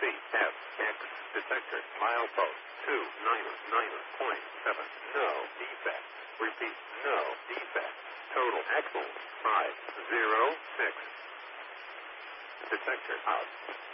F, X, detector, milepost, 299.7, no defect. Repeat, no defect. Total axle, 506. Detector out.